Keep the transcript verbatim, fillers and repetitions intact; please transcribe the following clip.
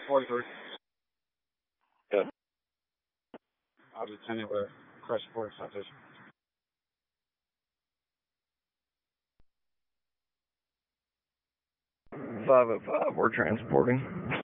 forty-three. Yeah. I'll be attending with a crash report citation. five oh five, we're transporting.